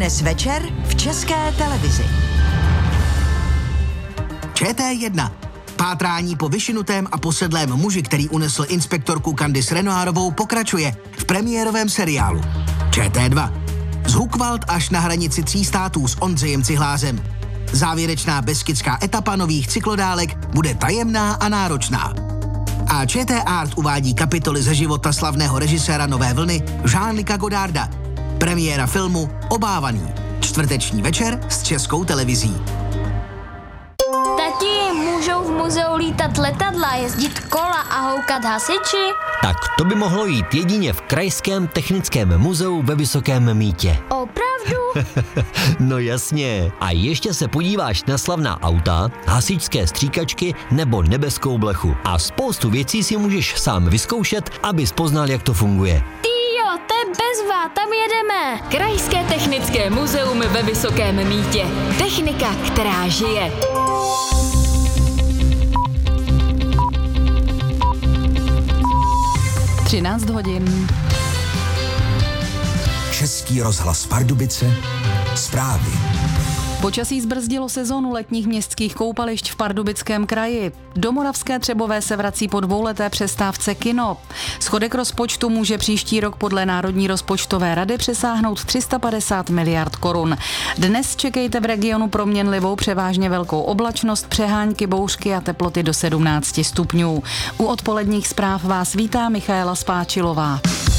Dnes večer v České televizi. ČT1. Pátrání po vyšinutém a posedlém muži, který unesl inspektorku Candice Renoirovou, pokračuje v premiérovém seriálu. ČT2. Z Hukvald až na hranici 3 států s Ondřejem Cihlářem. Závěrečná beskidská etapa nových cyklodálek bude tajemná a náročná. A ČT Art uvádí kapitoly ze života slavného režiséra Nové vlny Jean-Luca Godarda. Premiéra filmu Obávaný. Čtvrteční večer s Českou televizí. Tati, můžou v muzeu lítat letadla, jezdit kola a houkat hasiči? Tak to by mohlo jít jedině v Krajském technickém muzeu ve Vysokém Mýtě. Opravdu? No jasně. A ještě se podíváš na slavná auta, hasičské stříkačky nebo nebeskou blechu. A spoustu věcí si můžeš sám vyzkoušet, abys poznal, jak to funguje. Týjo, to je bezva, tam jedeme. Krajské technické muzeum ve Vysokém Mýtě. Technika, která žije. Třináct hodin. Český rozhlas Pardubice. Zprávy. Počasí zbrzdilo sezónu letních městských koupališť v Pardubickém kraji. Do Moravské Třebové se vrací po dvouleté přestávce kino. Schodek rozpočtu může příští rok podle Národní rozpočtové rady přesáhnout 350 miliard korun. Dnes čekejte v regionu proměnlivou převážně velkou oblačnost, přehánky, bouřky a teploty do 17 stupňů. U odpoledních zpráv vás vítá Michaela Spáčilová.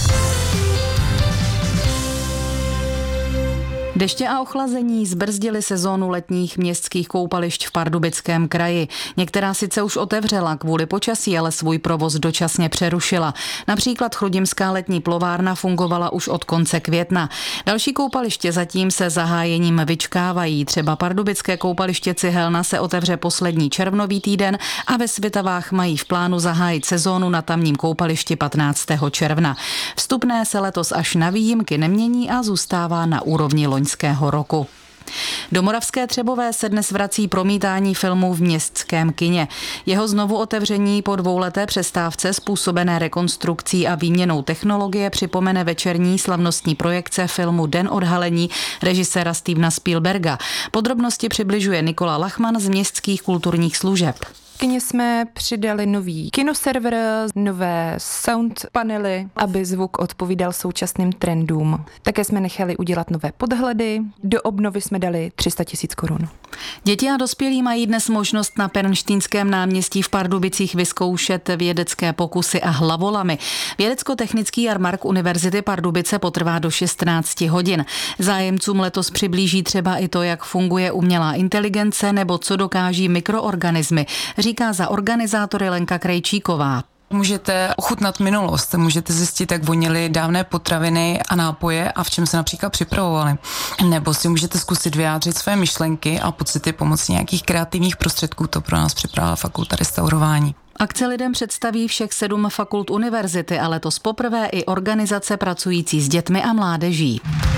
Deště a ochlazení zbrzdily sezónu letních městských koupališť v Pardubickém kraji. Některá sice už otevřela kvůli počasí, ale svůj provoz dočasně přerušila. Například chrudimská letní plovárna fungovala už od konce května. Další koupaliště zatím se zahájením vyčkávají. Třeba pardubické koupaliště Cihelna se otevře poslední červnový týden a ve Svitavách mají v plánu zahájit sezónu na tamním koupališti 15. června. Vstupné se letos až na výjimky nemění a zůstává na úrovni loňského roku. Do Moravské Třebové se dnes vrací promítání filmu v městském kině. Jeho znovu otevření po dvouleté přestávce způsobené rekonstrukcí a výměnou technologie připomene večerní slavnostní projekce filmu Den odhalení režiséra Stevena Spielberga. Podrobnosti přibližuje Nikola Lachman z Městských kulturních služeb. V kině jsme přidali nový kinoserver, nové sound panely, aby zvuk odpovídal současným trendům. Také jsme nechali udělat nové podhledy, do obnovy jsme dali 300 000 korun. Děti a dospělí mají dnes možnost na Pernštejnském náměstí v Pardubicích vyzkoušet vědecké pokusy a hlavolamy. Vědecko-technický jarmark Univerzity Pardubice potrvá do 16 hodin. Zájemcům letos přiblíží třeba i to, jak funguje umělá inteligence nebo co dokáží mikroorganismy, říká za organizátory Lenka Krejčíková. Můžete ochutnat minulost, můžete zjistit, jak voněly dávné potraviny a nápoje a v čem se například připravovaly. Nebo si můžete zkusit vyjádřit své myšlenky a pocity pomocí nějakých kreativních prostředků. To pro nás připravila fakulta restaurování. Akce lidem představí všech 7 fakult univerzity, ale letos poprvé i organizace pracující s dětmi a mládeží.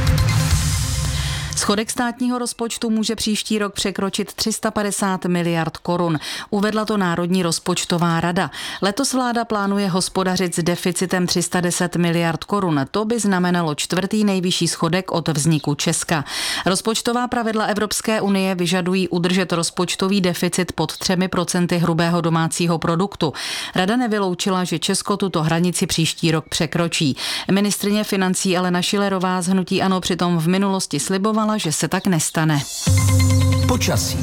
Schodek státního rozpočtu může příští rok překročit 350 miliard korun. Uvedla to Národní rozpočtová rada. Letos vláda plánuje hospodařit s deficitem 310 miliard korun. To by znamenalo 4. nejvyšší schodek od vzniku Česka. Rozpočtová pravidla Evropské unie vyžadují udržet rozpočtový deficit pod 3% hrubého domácího produktu. Rada nevyloučila, že Česko tuto hranici příští rok překročí. Ministryně financí Alena Schillerová z hnutí ANO přitom v minulosti slibovala, že se tak nestane. Počasí.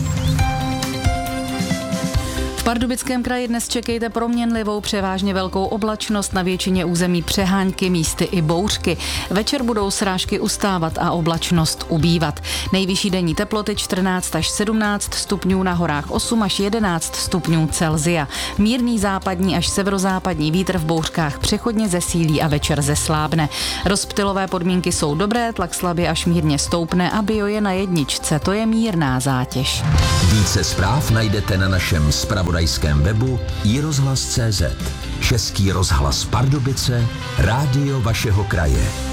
V Pardubickém kraji dnes čekejte proměnlivou převážně velkou oblačnost, na většině území přehánky, místy i bouřky. Večer budou srážky ustávat a oblačnost ubývat. Nejvyšší denní teploty 14 až 17 stupňů, na horách 8 až 11 stupňů Celsia. Mírný západní až severozápadní vítr, v bouřkách přechodně zesílí a večer zeslábne. Rozptylové podmínky jsou dobré, tlak slabě až mírně stoupne a bio je na 1, to je mírná zátěž. Více zpráv najdete na našem zpravodajském webu iRozhlas.cz. Český rozhlas Pardubice, rádio vašeho kraje.